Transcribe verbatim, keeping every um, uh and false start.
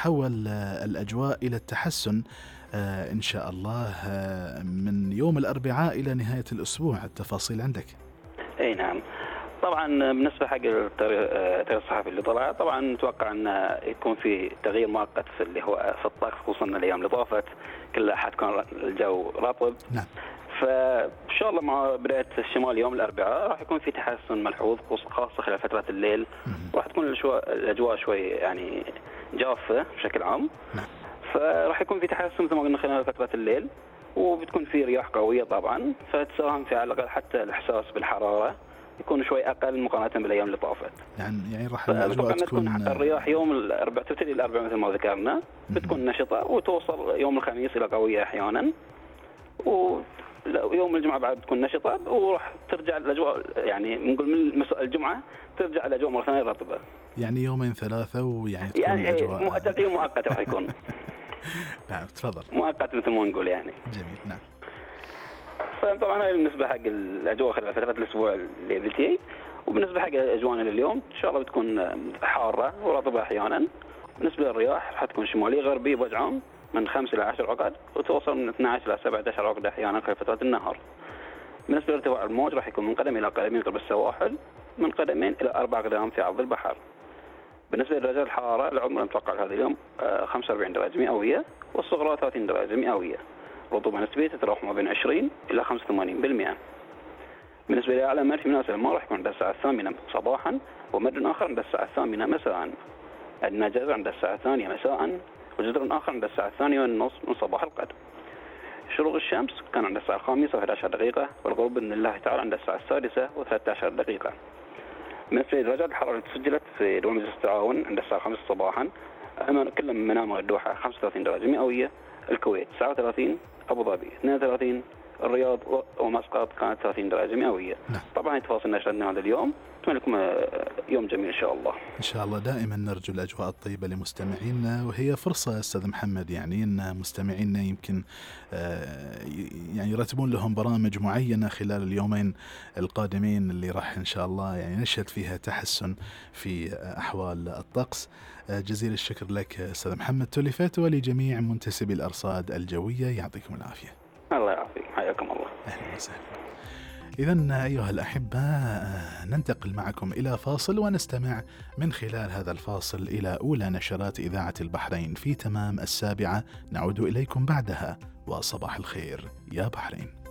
تتحول آه، الأجواء إلى التحسن آه، إن شاء الله آه، من يوم الأربعاء إلى نهاية الأسبوع. التفاصيل عندك. اي نعم. طبعا بالنسبه حق التغيير التغيير الصحفي اللي طلع، طبعا نتوقع انه يكون في تغيير مؤقت في اللي هو في الطقس، خصوصا الايام اللي طافت كلها حتكون الجو رطب. نعم. فان شاء الله مع بدايه الشمال يوم الاربعاء راح يكون في تحسن ملحوظ، خاصه خلال فترات الليل. راح تكون الاجواء شوي يعني جافه بشكل عام. نعم. فراح يكون في تحسن مثل ما قلنا خلال فتره الليل، وبتكون في رياح قويه طبعا، فتساهم في على الاقل حتى الاحساس بالحراره يكون شوي اقل مقارنه بالايام اللي طافت. يعني يعني راح الاجواء تكون الرياح يوم الاربعاء تبتدي الاربعاء مثل ما ذكرنا، بتكون نشطه وتوصل يوم الخميس الى قويه احيانا، ويوم الجمعه بعد بتكون نشطه، وراح ترجع الاجواء يعني نقول من مساء الجمعه ترجع الاجواء مره ثانيه رطبه. يعني يومين ثلاثه ويعني تكون يعني الاجواء تغيير مؤقت راح يكون. نعم تفضل. مؤقت مثل ما نقول يعني. جميل. نعم. فطبعا هاي بالنسبه حق الاجواء خلال فتره الاسبوع اللي بتجي. وبالنسبه حق اجوانا لليوم ان شاء الله بتكون حاره ورطبه احيانا. بالنسبه للرياح راح تكون شمالي غربي بوجه عام من خمسة إلى عشر عقد، وتوصل من اثني عشر إلى سبعة عشر عقد احيانا خلال فترات النهار. بالنسبه لارتفاع الموج راح يكون من قدم الى قدمين قرب السواحل، من قدمين الى اربع قدم في عرض البحر. بالنسبه لدرجات الحراره العظمى المتوقعه هذا اليوم خمسة وأربعين درجه مئويه، والصغرى ثلاثين درجه مئويه. الرطوبه النسبيه تتراوح ما بين عشرين إلى خمسة وثمانين بالمئة. بالنسبة لأعلى مد في منازل الماء راح يكون عند الساعة الثامنة صباحا، ومد آخر عند الساعة الثامنة مساء. عندنا جزر عند الساعة الثانية مساء، وجزر آخر عند الساعة الثانية والنصف من صباح الغد. شروق الشمس كان عند الساعة الخامسة وأحد عشر دقيقة، والغروب بإذن الله تعالى عند الساعة السادسة وثلاثة عشر دقيقة. بالنسبة لدرجات الحرارة التي سجلت في دول مجلس التعاون عند الساعة الخامسة صباحا، كل من منامة الدوحة خمسة وثلاثين درجة مئوية، الكويت تسعة وثلاثين، أبو ظبي اثنين وثلاثين، الرياض ومسقط كانت ثلاثين درجة مئوية. نعم. طبعا تفاصيل نشرنا هذا اليوم. أتمنى لكم يوم جميل إن شاء الله. إن شاء الله. دائما نرجو الأجواء الطيبة لمستمعينا، وهي فرصة أستاذ محمد يعني أن مستمعينا يمكن يعني يرتبون لهم برامج معينة خلال اليومين القادمين اللي راح إن شاء الله يعني نشهد فيها تحسن في أحوال الطقس. جزيل الشكر لك أستاذ محمد توليفات، ولجميع منتسبي الأرصاد الجوية يعطيكم العافية. الله يعافيك، حياكم الله. أهلا وسهلا. إذن أيها الأحبة ننتقل معكم إلى فاصل، ونستمع من خلال هذا الفاصل إلى أولى نشرات إذاعة البحرين في تمام السابعة. نعود إليكم بعدها، وصباح الخير يا بحرين.